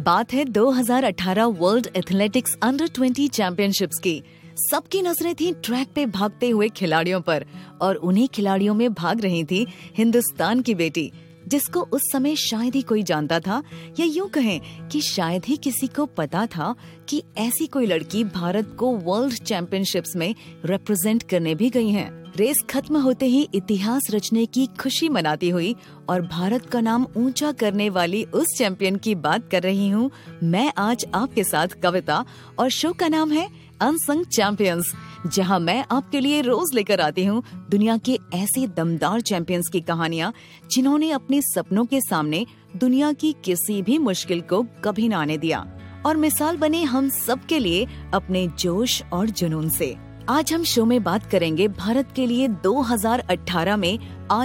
बात है 2018 world athletics under 20 championships की। सबकी नजरें थी ट्रैक पे भागते हुए खिलाड़ियों पर और उन्हीं खिलाड़ियों में भाग रही थी हिंदुस्तान की बेटी, जिसको उस समय शायद ही कोई जानता था, या यूं कहें कि शायद ही किसी को पता था कि ऐसी कोई लड़की भारत को वर्ल्ड चैंपियनशिप्स में रिप्रेजेंट करने भी गई है। रेस खत्म होते ही इतिहास रचने की खुशी मनाती हुई और भारत का नाम ऊंचा करने वाली उस चैंपियन की बात कर रही हूँ मैं आज आपके साथ कविता, और शो का नाम है अनसंग चैंपियंस, जहां मैं आपके लिए रोज लेकर आती हूं दुनिया के ऐसे दमदार चैंपियंस की कहानियां जिन्होंने अपने सपनों के सामने दुनिया की किसी भी मुश्किल को कभी न आने दिया और मिसाल बने हम सब के लिए अपने जोश और जुनून से। आज हम शो में बात करेंगे भारत के लिए 2018 में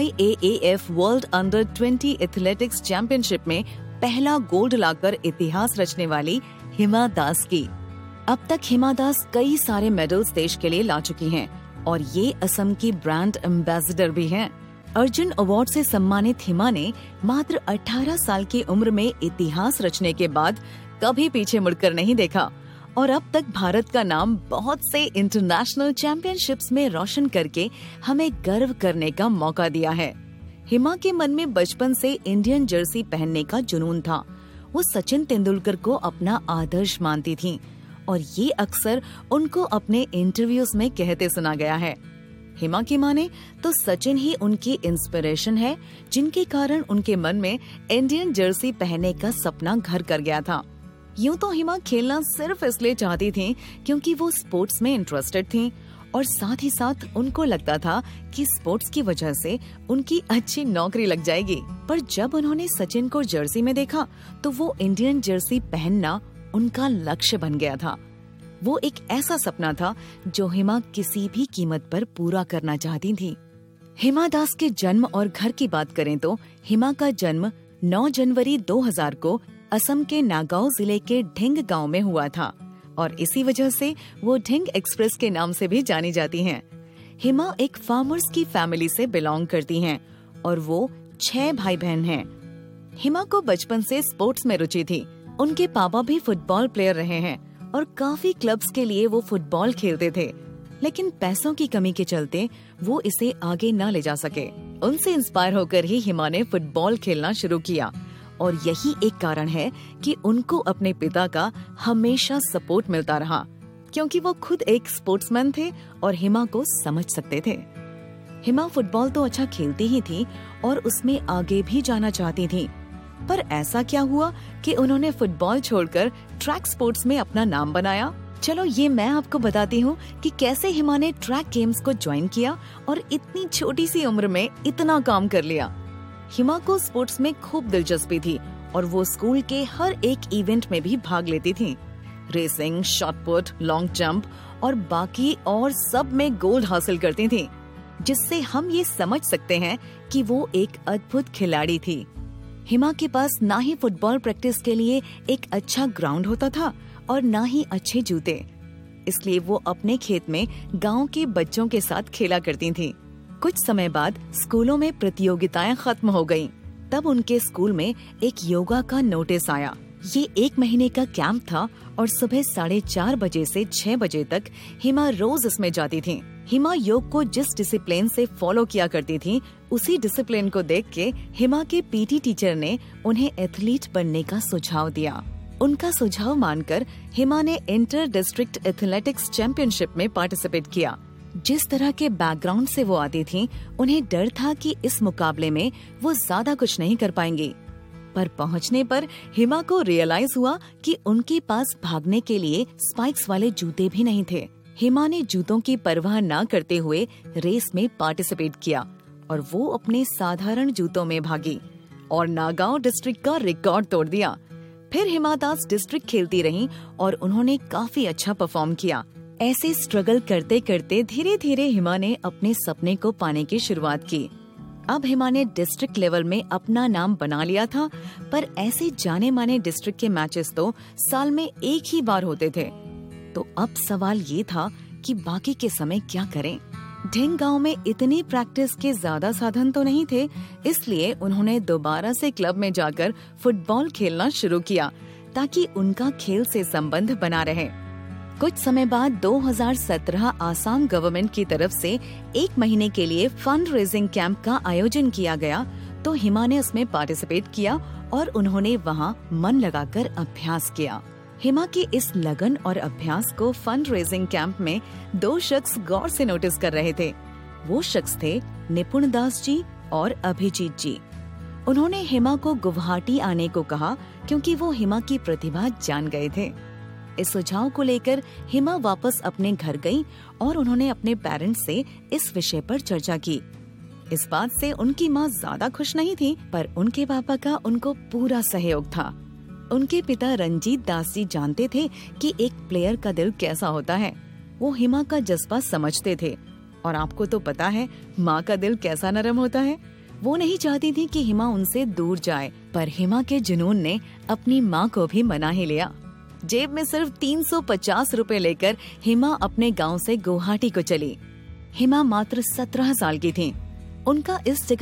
IAAF world under 20 athletics championship में पहला गोल्ड लाकर इतिहास रचने वाली हिमा दास की। अब तक हिमा दास कई सारे मेडल्स देश के लिए ला चुकी हैं और ये असम की ब्रांड एम्बेसडर भी हैं। अर्जुन अवार्ड से सम्मानित हिमा ने मात्र 18 साल की उम्र में इतिहास रचने के बाद कभी पीछे मुड़कर नहीं देखा और अब तक भारत का नाम बहुत से इंटरनेशनल चैंपियनशिप्स में रोशन करके हमें गर्व करने का मौका दिया है। हिमा के मन में बचपन से इंडियन जर्सी पहनने का जुनून था। वो सचिन तेंदुलकर को अपना आदर्श मानती थीं और ये अक्सर उनको अपने इंटरव्यूज में कहते सुना गया है। हिमा की माने तो सचिन ही उनकी इंस्पिरेशन है, जिनके कारण उनके मन में इंडियन जर्सी पहनने का सपना घर कर गया था। यूं तो हिमा खेलना सिर्फ इसलिए चाहती थीं क्योंकि वो स्पोर्ट्स में इंटरेस्टेड थीं और साथ ही साथ उनको लगता था कि स्पोर्ट्स की वजह से उनकी अच्छी नौकरी लग जाएगी। पर जब उन्होंने सचिन को जर्सी में देखा तो वो इंडियन जर्सी पहनना उनका लक्ष्य बन गया था। वो एक ऐसा सपना था जो हिमा किसी भी कीमत पर पूरा करना चाहती थी। हिमा दास के जन्म और घर की बात करें तो हिमा का जन्म 9 जनवरी 2000 को असम के नागांव जिले के ढिंग गांव में हुआ था और इसी वजह से वो ढिंग एक्सप्रेस के नाम से भी जानी जाती हैं। हिमा एक फार्मर्स की फैमिली से बिलोंग करती हैं और वो 6 भाई बहन हैं। हिमा को बचपन से स्पोर्ट्स में रुचि थी। उनके पापा भी फुटबॉल प्लेयर रहे हैं और काफी क्लब्स के लिए वो फुटबॉल खेलते थे, लेकिन पैसों की कमी के चलते वो इसे आगे न ले जा सके। उनसे इंस्पायर होकर ही हिमा ने फुटबॉल खेलना शुरू किया और यही एक कारण है कि उनको अपने पिता का हमेशा सपोर्ट मिलता रहा, क्योंकि वो खुद एक स्पोर्ट्समैन थे और हिमा को समझ सकते थे। हिमा फुटबॉल तो अच्छा खेलती ही थी और उसमें आगे भी जाना चाहती थी, पर ऐसा क्या हुआ कि उन्होंने फुटबॉल छोड़कर ट्रैक स्पोर्ट्स में अपना नाम बनाया। चलो ये मैं आपको बताती हूँ कि कैसे हिमा ने ट्रैक गेम्स को ज्वाइन किया और इतनी छोटी सी उम्र में इतना काम कर लिया। हिमा को स्पोर्ट्स में खूब दिलचस्पी थी और वो स्कूल के हर एक इवेंट में भी भाग लेती थी। रेसिंग, शॉटपुट, लॉन्ग जंप और बाकी और सब में गोल्ड हासिल करती थी, जिससे हम ये समझ सकते हैं कि वो एक अद्भुत खिलाड़ी थी। हिमा के पास ना ही फुटबॉल प्रैक्टिस के लिए एक अच्छा ग्राउंड होता था और ना ही अच्छे जूते, इसलिए वो अपने खेत में गांव के बच्चों के साथ खेला करती थी। कुछ समय बाद स्कूलों में प्रतियोगिताएं खत्म हो गईं। तब उनके स्कूल में एक योगा का नोटिस आया। ये 1 महीने का कैंप था और सुबह 4:30 बजे से 6 बजे तक हिमा रोज इसमें जाती थी। हिमा योग को जिस डिसिप्लिन से फॉलो किया करती थी, उसी डिसिप्लिन को देख के हिमा के पीटी टीचर ने उन्हें एथलीट बनने का सुझाव दिया। उनका सुझाव मानकर हिमा ने इंटर डिस्ट्रिक्ट एथलेटिक्स चैंपियनशिप में पार्टिसिपेट किया। जिस तरह के बैकग्राउंड से वो आती थीं, उन्हें डर था कि इस मुकाबले में वो ज्यादा कुछ नहीं कर पाएंगी। पर पहुंचने पर हिमा को रियलाइज हुआ कि उनके पास भागने के लिए स्पाइक्स वाले जूते भी नहीं थे। हिमा ने जूतों की परवाह न करते हुए रेस में पार्टिसिपेट किया और वो अपने साधारण जूतों में भागी और नागांव डिस्ट्रिक्ट का रिकॉर्ड तोड़ दिया। फिर हिमा दास डिस्ट्रिक्ट खेलती रहीं और उन्होंने काफी अच्छा परफॉर्म किया। ऐसे स्ट्रगल करते करते धीरे धीरे हिमा ने अपने सपने को पाने की शुरुआत की। अब हिमा ने डिस्ट्रिक्ट लेवल में अपना नाम बना लिया था, पर ऐसे जाने माने डिस्ट्रिक्ट के मैचेस तो साल में एक ही बार होते थे। तो अब सवाल ये था कि बाकी के समय क्या करें। ढिंग गांव में इतनी प्रैक्टिस के ज्यादा साधन तो नहीं थे, इसलिए उन्होंने दोबारा से क्लब में जाकर फुटबॉल खेलना शुरू किया। ताकि उनका खेल से संबंध बना रहे। कुछ समय बाद 2017 आसाम गवर्नमेंट की तरफ से 1 महीने के लिए फंड रेजिंग कैंप का आयोजन किया गया, तो हिमा ने उसमें पार्टिसिपेट किया और उन्होंने वहाँ मन लगाकर अभ्यास किया। हिमा की इस लगन और अभ्यास को फंड रेजिंग कैंप में 2 शख्स गौर से नोटिस कर रहे थे। वो शख्स थे निपुण दास जी और अभिजीत जी। उन्होंने हिमा को गुवाहाटी आने को कहा क्योंकि वो हिमा की प्रतिभा जान गए थे। इस सुझाव को लेकर हिमा वापस अपने घर गई और उन्होंने अपने पेरेंट्स से इस विषय पर चर्चा की। इस बात से उनकी माँ ज्यादा खुश नहीं थी, पर उनके पापा का उनको पूरा सहयोग था। उनके पिता रंजीत दास जी जानते थे कि एक प्लेयर का दिल कैसा होता है। वो हिमा का जज्बा समझते थे और आपको तो पता है माँ का दिल कैसा नरम होता है। वो नहीं चाहती थी कि हिमा उनसे दूर जाए, पर हिमा के जुनून ने अपनी माँ को भी मना ही लिया। जेब में सिर्फ 350 रुपए लेकर हिमा अपने गांव से गुवाहाटी को चली। हिमा मात्र 17 साल की थी। उनका इस जगह